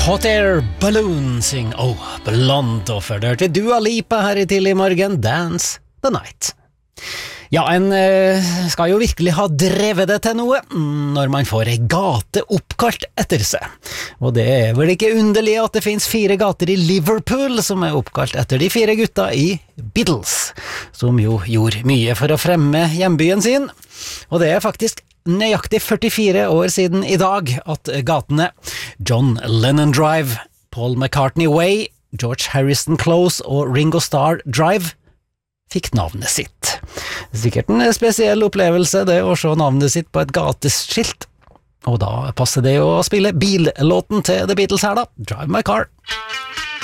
Hot Air Balloon sing Oh, Blonde, og før det hørte Dua Lipa her i tidlig morgen, Dance the Night. Ja, en skal jo virkelig ha drevet det til noe når man får en gate oppkalt etter seg. Og det er vel ikke underlig at det finnes 4 gater i Liverpool som er oppkalt etter de 4 gutta i Beatles, som jo gjorde mye for å fremme hjembyen sin. Og det er faktisk nøyaktig 44 år siden i dag at gatene John Lennon Drive, Paul McCartney Way, George Harrison Close og Ringo Starr Drive fikk navnet sitt. Sikkert en spesiell opplevelse det å se navnet sitt på et gateskilt. Og da passer det å spille billåten til The Beatles her da, Drive My Car.